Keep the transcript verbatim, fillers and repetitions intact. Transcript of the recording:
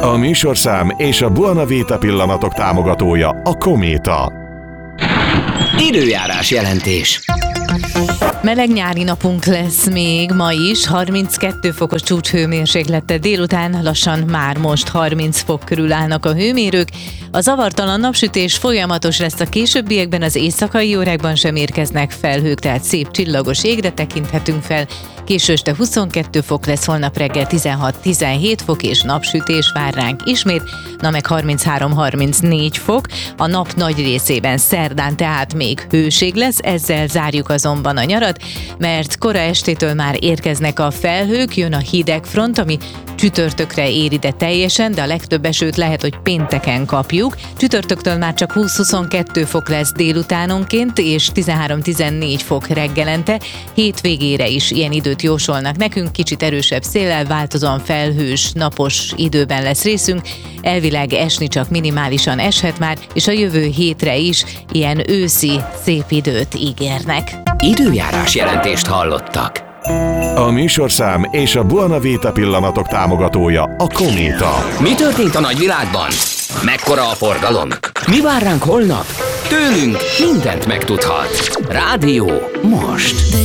A műsorszám és a Buona Vita pillanatok támogatója a Kométa. Időjárás jelentés. Meleg nyári napunk lesz még ma is, harminckettő fokos csúcshőmérséklettel délután, lassan már most harminc fok körül állnak a hőmérők. A zavartalan napsütés folyamatos lesz a későbbiekben, az éjszakai órákban sem érkeznek felhők, tehát szép csillagos égre tekinthetünk fel. Késő este huszonkettő fok lesz, holnap reggel tizenhat-tizenhét fok és napsütés vár ránk ismét, na meg harminchárom-harmincnégy fok. A nap nagy részében szerdán tehát még hőség lesz, ezzel zárjuk azonban a nyarat, mert kora estétől már érkeznek a felhők, jön a hideg front, ami csütörtökre ér ide teljesen, de a legtöbb esőt lehet, hogy pénteken kapjuk. Csütörtöktől már csak húsz-huszonkettő fok lesz délutánonként, és tizenhárom-tizennégy fok reggelente. Hétvégére is ilyen időt jósolnak nekünk, kicsit erősebb széllel, változóan felhős, napos időben lesz részünk. Elvileg esni csak minimálisan eshet már, és a jövő hétre is ilyen őszi, szép időt ígérnek. Időjárás jelentést hallottak. A műsorszám és a Buona Vita pillanatok támogatója a Kométa. Mi történt a nagyvilágban? Mekkora a forgalom? Mi vár ránk holnap? Tőlünk mindent megtudhat. Rádió most.